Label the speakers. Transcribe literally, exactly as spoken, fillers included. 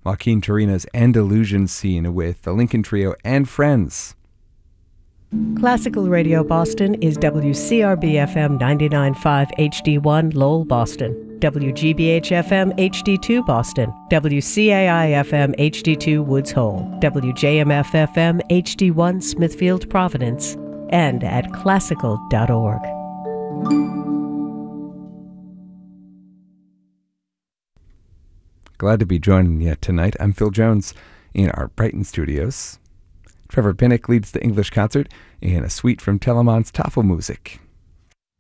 Speaker 1: Joaquin Turina's Andalusian Scene with the Lincoln Trio and Friends.
Speaker 2: Classical Radio Boston is W C R B F M ninety-nine point five H D one Lowell, Boston, W G B H F M H D two Boston, W C A I F M H D two Woods Hole, W J M F F M H D one Smithfield, Providence, and at classical dot org.
Speaker 1: Glad to be joining you tonight. I'm Phil Jones in our Brighton studios. Trevor Pinnock leads the English concert in a suite from Telemann's Tafelmusik.